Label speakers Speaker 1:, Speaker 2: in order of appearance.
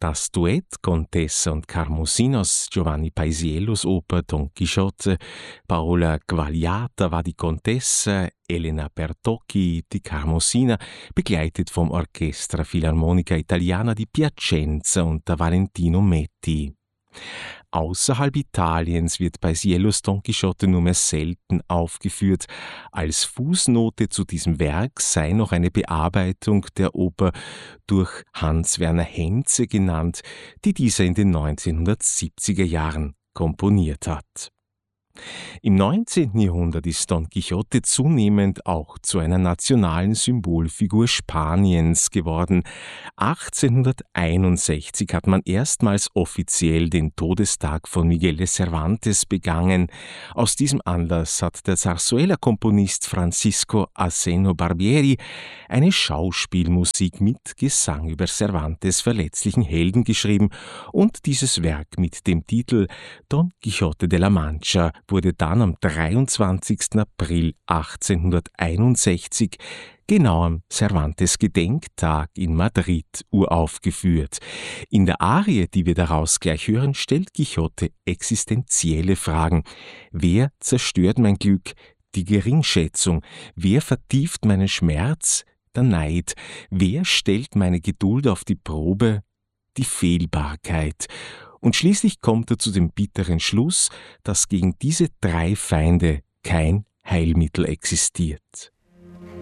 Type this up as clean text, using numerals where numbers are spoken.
Speaker 1: Das Duett Contessa und Carmosina aus Giovanni Paisiellos Oper Don Quixote, Paola Quagliata war die Contessa, Elena Bertocchi die Carmosina, begleitet vom Orchestra Filarmonica Italiana di Piacenza unter Valentino Metti. Außerhalb Italiens wird Paisiellos Don Quixote nur mehr selten aufgeführt. Als Fußnote zu diesem Werk sei noch eine Bearbeitung der Oper durch Hans-Werner Henze genannt, die dieser in den 1970er Jahren komponiert hat. Im 19. Jahrhundert ist Don Quixote zunehmend auch zu einer nationalen Symbolfigur Spaniens geworden. 1861 hat man erstmals offiziell den Todestag von Miguel de Cervantes begangen. Aus diesem Anlass hat der Zarzuela-Komponist Francisco Aseno Barbieri eine Schauspielmusik mit Gesang über Cervantes' verletzlichen Helden geschrieben und dieses Werk mit dem Titel Don Quixote de la Mancha wurde dann am 23. April 1861, genau am Cervantes-Gedenktag in Madrid, uraufgeführt. In der Arie, die wir daraus gleich hören, stellt Quixote existenzielle Fragen. Wer zerstört mein Glück? Die Geringschätzung. Wer vertieft meinen Schmerz? Der Neid. Wer stellt meine Geduld auf die Probe? Die Fehlbarkeit. Und schließlich kommt er zu dem bitteren Schluss, dass gegen diese drei Feinde kein Heilmittel existiert.